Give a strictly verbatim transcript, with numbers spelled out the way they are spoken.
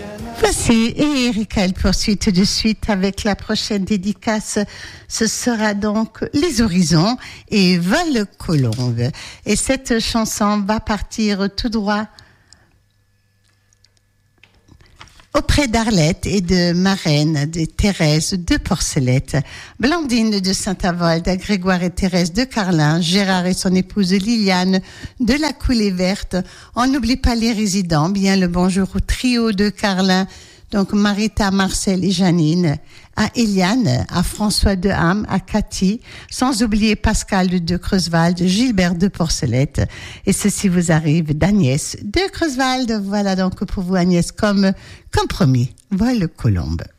Voici, et Erika, elle poursuit tout de suite avec la prochaine dédicace. Ce sera donc Les Horizons et Vol Colombe. Et cette chanson va partir tout droit auprès d'Arlette et de Marraine, de Thérèse de Porcelette, Blandine de Saint-Avold, Grégoire et Thérèse de Carlin, Gérard et son épouse Liliane de la Coulée Verte. On n'oublie pas les résidents, bien le bonjour au trio de Carlin, donc Marita, Marcel et Janine, à Eliane, à François de Ham, à Cathy, sans oublier Pascal de Creuswald, Gilbert de Porcelette. Et ceci vous arrive d'Agnès de Creuswald. Voilà donc pour vous Agnès, comme, comme promis, Vol Colombe.